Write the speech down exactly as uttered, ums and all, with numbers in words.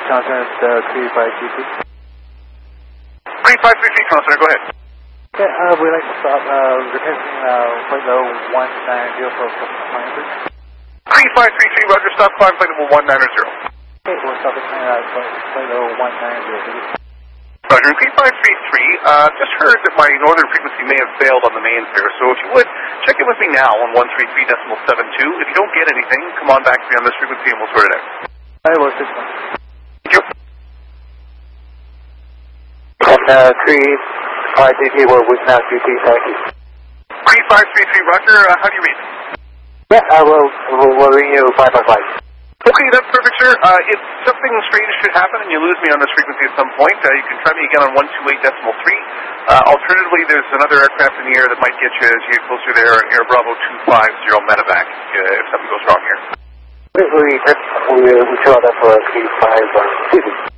Johnson, uh, three five three three. three five three three, Johnson, go ahead. Okay, uh, we'd like to stop, uh, requesting, uh, flight level one nine zero for climb, please. three five three three, Roger, stop climb flight level one nine zero. Okay, we'll stop at uh, flight, flight level one nine zero, please. Roger, three five three three, uh, just heard that my northern frequency may have failed on the mains there, so if you would, check in with me now on one three three decimal seven two. If you don't get anything, come on back to me on this frequency and we'll sort it out. I will, six one. Thank you. And, uh, three five three three, we're with now, three three five three. three five three three, Roger, uh, how do you read it? Yeah, I will, we'll, we'll ring you five five five. Okay, that's perfect, sir. Uh, if something strange should happen and you lose me on this frequency at some point, uh, you can try me again on one two eight decimal three. Uh, alternatively, there's another aircraft in the air that might get you as you get closer there, Air Bravo two five zero medevac, uh, if something goes wrong here. We, we, we, we saw that for three five, uh,